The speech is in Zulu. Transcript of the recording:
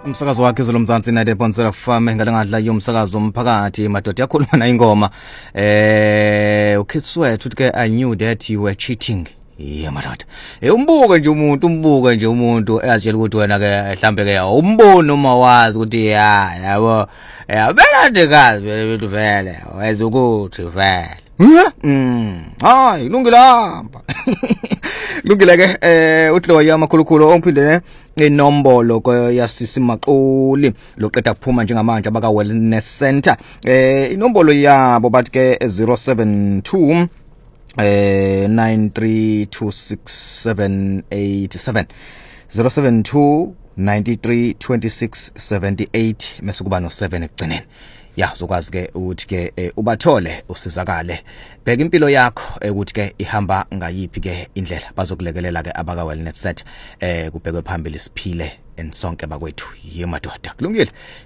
Umsakazo wakhe zolomzansi 90.0 FM ngalangadla yomsakazo umphakathi madoda yakhuluma na ingoma ukhitswethu uthi ke I knew that you were cheating. Madoda umbuke nje umuntu eyatshela ukuthi wena ke mhlambe ke umbono uma wazi ukuthi yabo vele ndikazi bethu vele wayezukuthi vele hayi lungilamba lungile ke uHloya amakhulukhulu ongiphindele inombolo yasisi Maqoli loqeda kuphuma njengamanje abaka Wellness Center inombolo yabo bathi ke 072 932687 072 932678 mase kuba no7 ekugcineni uzokwazi ke ukuthi ke ubathole usizakale bheka impilo yakho ukuthi ke ihamba ngayiphi ke indlela bazokulekelela ke abaka Wellness Set kubhekwe phambili siphile ensonke bakwethu yemadoda kulungile